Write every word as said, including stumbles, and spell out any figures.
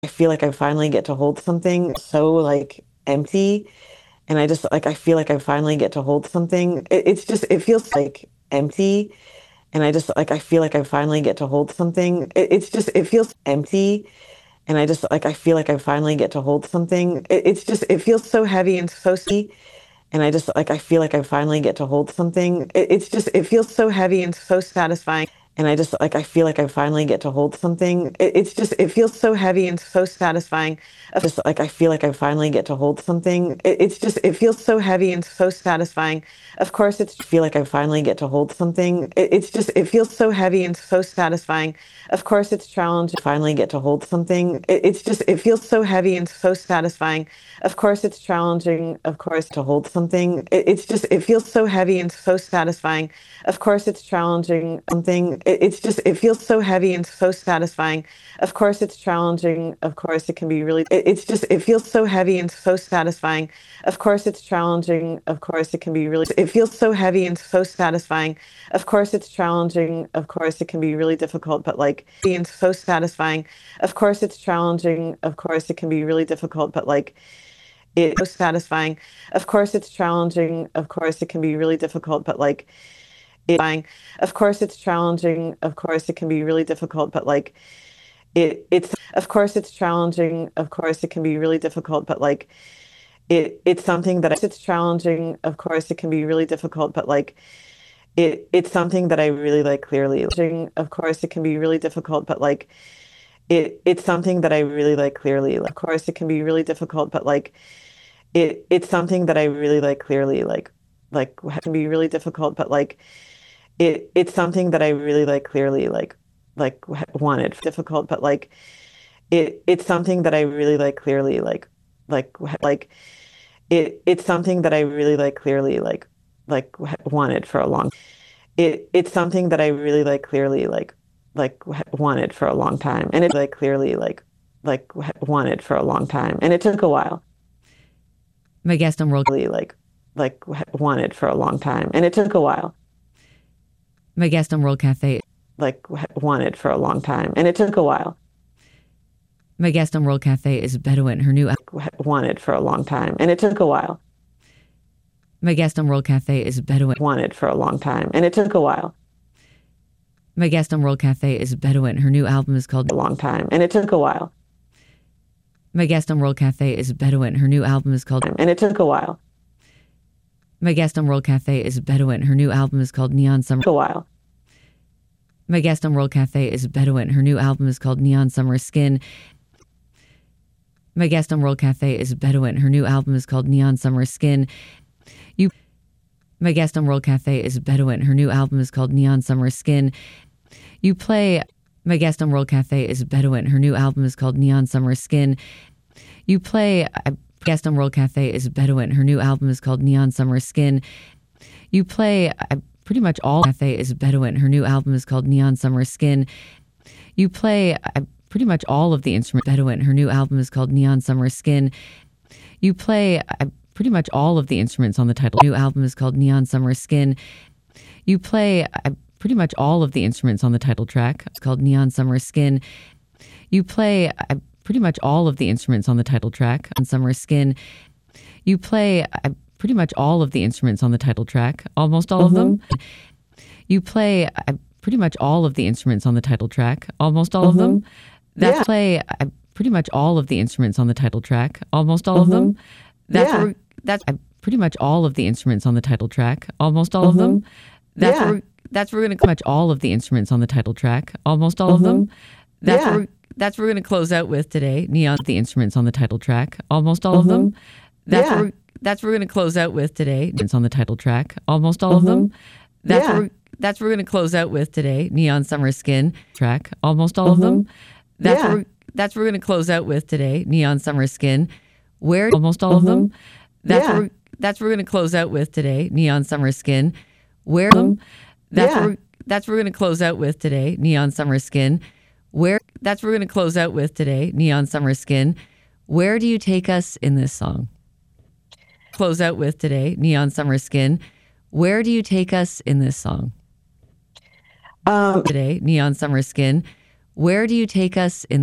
I feel like I finally get to hold something so like empty. And I just like, I feel like I finally get to hold something. It, it's just, it feels like empty. And I just like, I feel like I finally get to hold something. It, it's just, it feels empty. And I just like, I feel like I finally get to hold something. It, it's just, it feels so heavy and so steady. And I just like, I feel like I finally get to hold something. It, it's just, it feels so heavy and so satisfying. And I just like, I feel like I finally get to hold something. It, it's just, it feels so heavy and so satisfying. Of just like, I feel like I finally get to hold something. It, it's just, it feels so heavy and so satisfying. Of course, it's I feel like I finally get to hold something. It, it's just, it feels so heavy and so satisfying. Of course, it's challenging. Finally get to hold something. It, it's just, it feels so heavy and so satisfying. Of course, it's challenging, of course, to hold something. It, it's just, it feels so heavy and so satisfying. Of course, it's challenging something. It, it's just, it feels so heavy and so satisfying. Of course, it's challenging. Of course, it can be really, it, it's just, it feels so heavy and so satisfying. Of course, it's challenging. Of course, it can be really, it feels so heavy and so satisfying. Of course, it's challenging. Of course, it can be really difficult, but like, being so satisfying. Of course, it's challenging. Of course, it can be really difficult, but like, it's so satisfying. Of course, it's challenging. Of course, it can be really difficult, but like, it, of course, it's challenging. Of course, it can be really difficult, but like, it, it's, of course, it's challenging. Of course, it can be really difficult, but like, it, it's something that I, it's challenging. Of course, it can be really difficult, but like, it, it's something that I really like clearly. Of course, it can be really difficult, but like, it, it's something that I really like clearly. Of course, it can be really difficult, but like, it, it's something that I really like clearly. Like, like it can be really difficult, but like, it, it's something that I really like clearly. Like, like wanted difficult, but like, it, it's something that I really like clearly. Like, like, like, it, it's something that I really like clearly. Like, like wanted for a long. It, it's something that I really like clearly. Like, like wanted for a long time, and it like clearly like, like wanted for a long time, and it took a while. My guest on World Really like, like wanted for a long time, and it took a while. My guest on World Cafe. Like wanted for a long time, and it took a while. My guest on World Cafe is Bedouin. Her new wanted for a long time, and it took a while. My guest on World Cafe is Bedouin. Wanted for a long time, and it took a while. My guest on World Cafe is Bedouin. Her new album is called A long time, and it took a while. My guest on World Cafe is Bedouin. Her new album is called and it took a while. My guest on World Cafe is Bedouin. Her new album is called Neon Summer. A while. My guest on World Cafe is Bedouin. Her new album is called Neon Summer Skin. My guest on World Cafe is Bedouin. Her new album is called Neon Summer Skin. You My guest on World Cafe is Bedouin. Her new album is called Neon Summer Skin. You play My guest on World Cafe is Bedouin. Her new album is called Neon Summer Skin. You play I guest on World Cafe is Bedouin. Her new album is called Neon Summer Skin. You play I, pretty much all Cafe is Bedouin. Her new album is called Neon Summer Skin. You play I, pretty much all of the instruments Bedouin. Her new album is called Neon Summer Skin. You play I, pretty much all of the instruments on the title. New album is called Neon Summer Skin. You play I, pretty much all of the instruments on the title track. It's called Neon Summer Skin. You play I, pretty much all of the instruments on the title track on Summer Skin. You play I, pretty much all of the instruments on the title track, almost all mm-hmm. of them. You play I, pretty much all of the instruments on the title track, almost all mm-hmm. of them. That's yeah. play I, pretty much all of the instruments on the title track, almost all mm-hmm. of them. That's yeah. where, that's I, pretty much all of the instruments on the title track, almost all mm-hmm. of them. That's yeah. where, that's where we're going to much all of the instruments on the title track, almost all mm-hmm. of them. That's yeah. where that's what we're going to close out with today. Neon the instruments on the title track, almost all mm-hmm. of them. That's yeah. where that's what we're going to close out with today. It's on the title track, almost all mm-hmm. of them. That's yeah. where that's what we're going to close out with today. Neon Summer Skin track, almost all mm-hmm. of them. That's yeah. where that's what we're going to close out with today. Neon Summer Skin, where almost all mm-hmm. of them. That's yeah. where that's what we're going to close out with today. Neon Summer Skin, where them. That's yeah. where that's what we're going to close out with today. Neon Summer Skin, where that's what we're going to close out with today. Neon Summer Skin, where do you take us in this song? Close out with today. Neon Summer Skin, where do you take us in this song? Um, today, Neon Summer Skin, where do you take us in